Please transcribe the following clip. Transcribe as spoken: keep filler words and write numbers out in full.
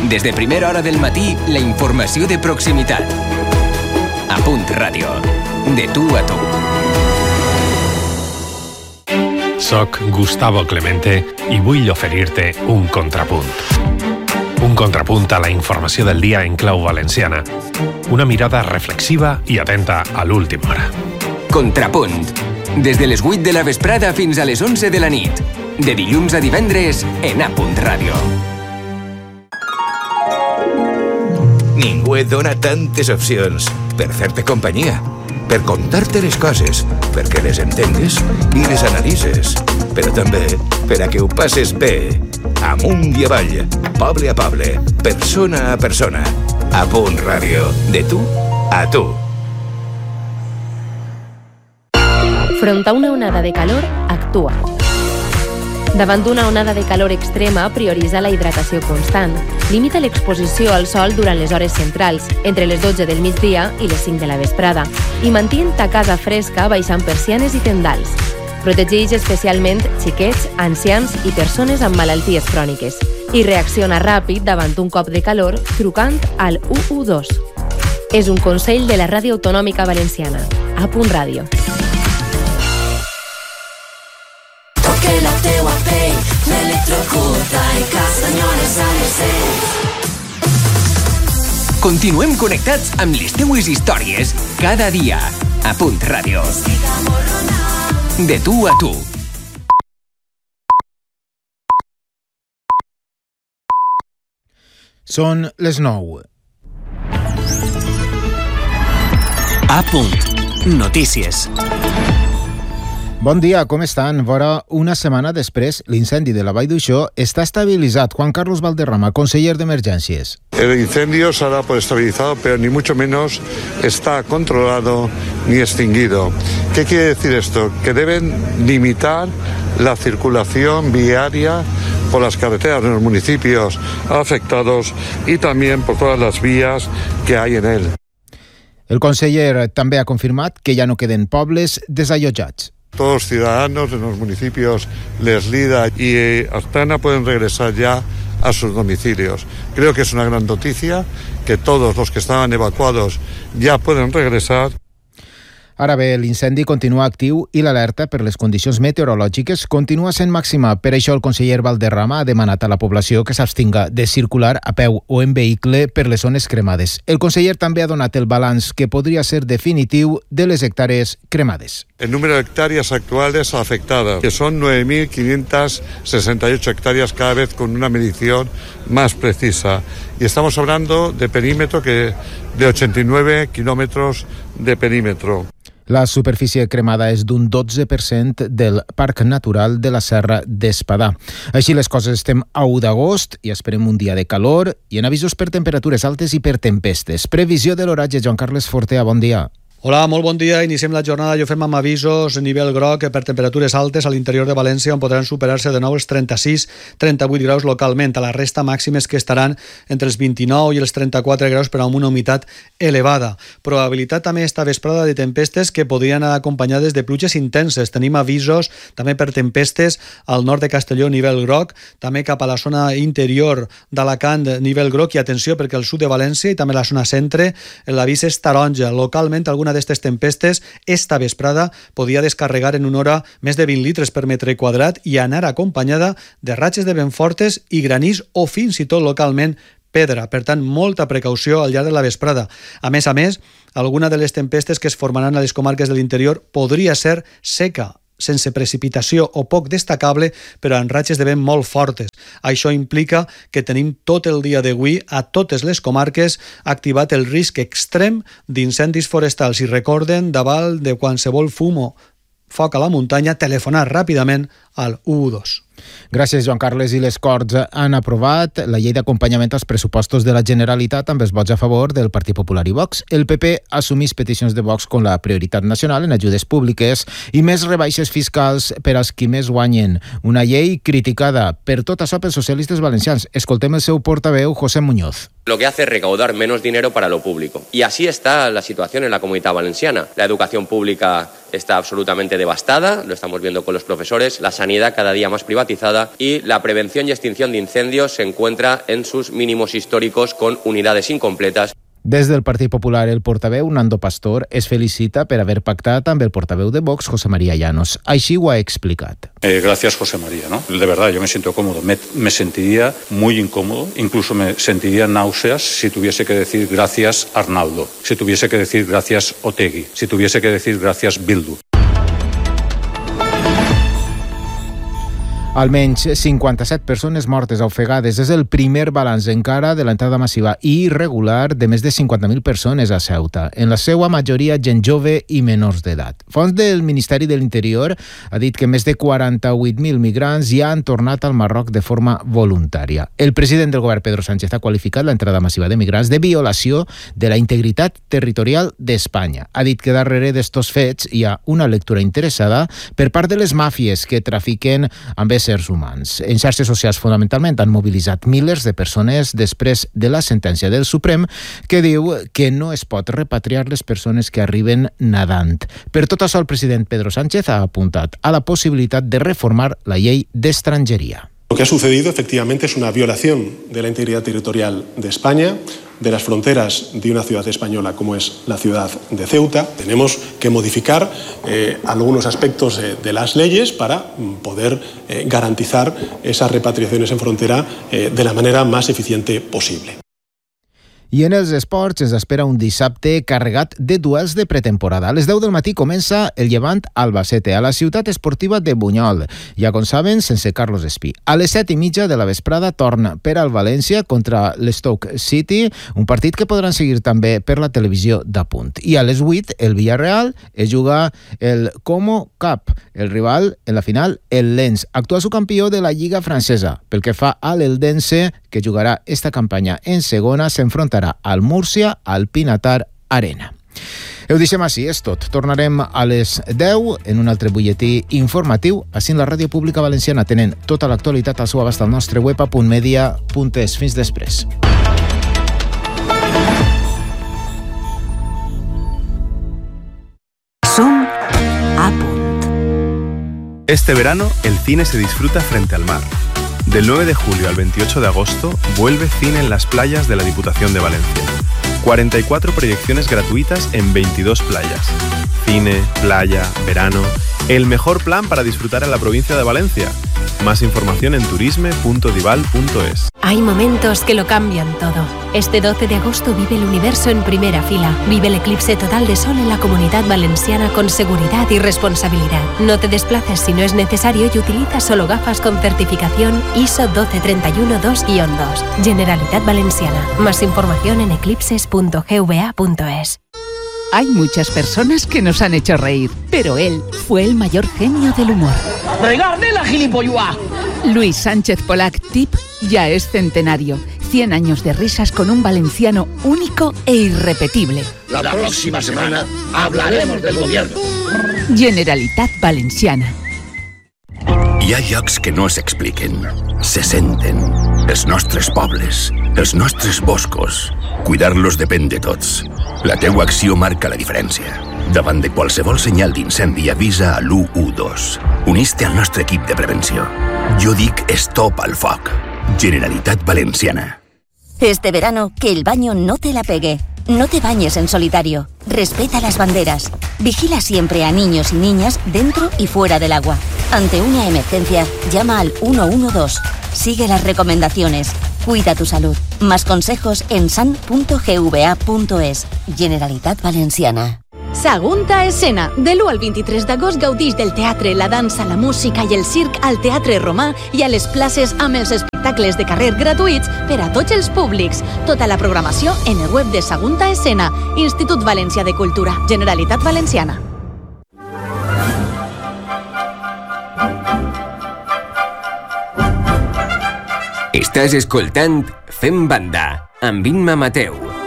Des de primera hora del matí, la informació de proximitat. A Punt Ràdio. De tu a tu. Soc Gustavo Clemente i vull oferir-te un contrapunt. Un contrapunt a la informació del dia en clau valenciana. Una mirada reflexiva i atenta a l'última hora. Contrapunt. Des de les vuit de la vesprada fins a les onze de la nit. De dilluns a divendres en A Punt Ràdio. Ningú et dona tantes opcions per fer-te companyia, per contar-te les coses, perquè les entengues i les analitzes, però també per a que ho passes bé, amunt i avall, poble a poble, persona a persona. A Punt Ràdio, de tu a tu. Front a una onada de calor, actua. Davant d'una onada de calor extrema, prioritza la hidratació constant. Limita l'exposició al sol durant les hores centrals, entre les dotze del migdia i les cinc de la vesprada, i mantén ta casa fresca baixant persianes i tendals. Protegeix especialment xiquets, ancians i persones amb malalties cròniques. I reacciona ràpid davant un cop de calor trucant al u u dos. És un consell de la Ràdio Autonòmica Valenciana. A Punt Ràdio. Toque la teua pell, m'electrocuta i castanyoles a les dents. Continuem connectats amb les teues històries cada dia. A Punt Ràdio. De tu a tu. Són les nou. A Punt. Notícies. Bon dia, com estan? Vora una setmana després, l'incendi de la Vall d'Uixó està estabilitzat. Juan Carlos Valderrama, conseller d'Emergències. El incendio se ha dado por estabilizado, pero ni mucho menos está controlado ni extinguido. ¿Qué quiere decir esto? Que deben limitar la circulación viaria por las carreteras de los municipios afectados y también por todas las vías que hay en él. El conseller també ha confirmat que ja no queden pobles desallotjats. Todos los ciudadanos de los municipios Leslida y Artana pueden regresar ya a sus domicilios. Creo que es una gran noticia que todos los que estaban evacuados ya pueden regresar. Ara bé, l'incendi continua actiu i l'alerta per les condicions meteorològiques continua sent màxima. Per això el conseller Valderrama ha demanat a la població que s'abstinga de circular a peu o en vehicle per les zones cremades. El conseller també ha donat el balanç que podria ser definitiu de les hectàrees cremades. El número de hectáreas actuales afectadas, que son nueve mil quinientas sesenta y ocho hectáreas cada vez con una medición más precisa. Y estamos hablando de perímetro que de ochenta y nueve kilómetros de perímetro. La superfície cremada és d'un dotze per cent del Parc Natural de la Serra d'Espadà. Així les coses, estem a u d'agost i esperem un dia de calor i en avisos per temperatures altes i per tempestes. Previsió de l'oratge, Joan Carles Fortea, bon dia. Hola, molt bon dia. Iniciem la jornada i ho fem amb avisos nivell groc per temperatures altes a l'interior de València, on podran superar-se de nou els trenta-sis trenta-vuit graus localment. A la resta màximes que estaran entre els vint-i-nou i els trenta-quatre graus per amb una humitat elevada. Probabilitat també esta vesprada de tempestes que podrien anar acompanyades de pluges intenses. Tenim avisos també per tempestes al nord de Castelló, nivell groc, també cap a la zona interior d'Alacant, nivell groc, i atenció perquè al sud de València i també la zona centre l'avís és taronja. Localment alguna d'aquestes tempestes esta vesprada podia descarregar en una hora més de vint litres per metre quadrat i anar acompanyada de ratxes de vent fortes i granís o fins i tot localment pedra. Per tant, molta precaució al llarg de la vesprada. A més a més, alguna de les tempestes que es formaran a les comarques de l'interior podria ser seca, sense precipitació o poc destacable, però amb ratxes de vent molt fortes. Això implica que tenim tot el dia d'avui a totes les comarques activat el risc extrem d'incendis forestals. I recorden, davant de qualsevol fum o foc a la muntanya, telefonar ràpidament al u u dos. Gràcies, Joan Carles. I les Corts han aprovat la llei d'acompanyament als pressupostos de la Generalitat amb els vots a favor del Partit Popular i Vox. El P P assumís peticions de Vox com la prioritat nacional en ajudes públiques i més rebaixes fiscals per als qui més guanyen. Una llei criticada per tot això pels socialistes valencians. Escoltem el seu portaveu, José Muñoz. Lo que hace es recaudar menos dinero para lo público. Y así está la situación en la Comunidad Valenciana. La educación pública está absolutamente devastada, lo estamos viendo con los profesores, la sanidad cada día más privatizada automatizada y la prevención y extinción de incendios se encuentra en sus mínimos históricos con unidades incompletas. Des del Partit Popular, el portaveu Nando Pastor es felicita per haver pactat amb el portaveu de Vox, José María Llanos. Així ho ha explicat. Eh, gracias, José María, ¿no? De verdad, yo me siento cómodo. Me, me sentiría muy incómodo, incluso me sentiría náuseas si tuviese que decir gracias Arnaldo, si tuviese que decir gracias Otegi, si tuviese que decir gracias Bildu. Almenys cinquanta-set persones mortes ofegades és el primer balanç encara de l'entrada massiva i irregular de més de cinquanta mil persones a Ceuta, en la seva majoria gent jove i menors d'edat. Fons del Ministeri de l'Interior ha dit que més de quaranta-vuit mil migrants ja han tornat al Marroc de forma voluntària. El president del govern, Pedro Sánchez, ha qualificat l'entrada massiva de migrants de violació de la integritat territorial d'Espanya. Ha dit que darrere d'estos fets hi ha una lectura interessada per part de les màfies que trafiquen amb éssers humans. En xarxes socials, fonamentalment, han mobilitzat milers de persones després de la sentència del Suprem que diu que no es pot repatriar les persones que arriben nadant. Per tot això, el president Pedro Sánchez ha apuntat a la possibilitat de reformar la llei d'estrangeria. Lo que ha sucedido efectivamente es una violación de la integridad territorial de España, de las fronteras de una ciudad española como es la ciudad de Ceuta. Tenemos que modificar eh, algunos aspectos eh, de las leyes para poder eh, garantizar esas repatriaciones en frontera eh, de la manera más eficiente posible. I en els esports ens espera un dissabte carregat de duels de pretemporada. A les deu del matí comença el Llevant Albacete a la ciutat esportiva de Bunyol. Ja com saben, sense Carlos Espí. A les set i mitja de la vesprada torna per al València contra l'Stoke City, un partit que podran seguir també per la televisió d'Apunt. I a les vuit el Villarreal es juga el Como Cup. El rival en la final, el Lens, actual subcampió de la Lliga francesa. Pel que fa a l'Eldense, que jugarà esta campanya en segona, s'enfrontarà al Múrcia al Pinatar Arena. Ho deixem així, és tot. Tornarem a les deu en un altre butlletí informatiu. Així en la Ràdio Pública Valenciana tenen tota l'actualitat al seu abast al nostre web a punt media punt es. Fins després. Som a punt. Este verano el cine se disfruta frente al mar. Del nueve de julio al veintiocho de agosto vuelve Cine en las playas de la Diputación de Valencia. cuarenta y cuatro proyecciones gratuitas en veintidós playas. Cine, playa, verano... El mejor plan para disfrutar en la provincia de Valencia. Más información en turisme punto dival punto es. Hay momentos que lo cambian todo. Este doce de agosto vive el universo en primera fila. Vive el eclipse total de sol en la Comunidad Valenciana con seguridad y responsabilidad. No te desplaces si no es necesario y utiliza solo gafas con certificación I S O doce treinta y uno dos guión dos. Generalitat Valenciana. Más información en eclipses punto gva punto es. Hay muchas personas que nos han hecho reír, pero él fue el mayor genio del humor. ¡Regarde la gilipollas! Luis Sánchez Polac, Tip, ya es centenario. cien años de risas con un valenciano único e irrepetible. La próxima semana hablaremos del gobierno. Generalitat Valenciana. Hi ha llocs que no s'expliquen, se senten. Els nostres pobles, els nostres boscos. Cuidar-los depèn de tots. La teua acció marca la diferència. Davant de qualsevol senyal d'incendi avisa a l'u u dos. Unís-te al nostre equip de prevenció. Jo dic stop al foc. Generalitat Valenciana. Este verano, que el baño no te la pegue. No te bañes en solitario. Respeta las banderas. Vigila siempre a niños y niñas dentro y fuera del agua. Ante una emergencia, llama al uno uno dos. Sigue las recomendaciones. Cuida tu salud. Más consejos en san punto gva punto es. Generalitat Valenciana. Sagunta Escena. De l'u al vint-i-tres d'agost gaudix del teatre, la dansa, la música i el circ al Teatre Romà i a les places amb els espectacles de carrer gratuïts per a tots els públics. Tota la programació en el web de Sagunta Escena, Institut Valencià de Cultura, Generalitat Valenciana. Estàs escoltant Fem Banda, amb Imma Mateu.